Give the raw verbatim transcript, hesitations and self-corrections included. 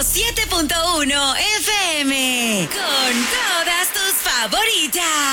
siete punto uno F M. Con todas tus favoritas.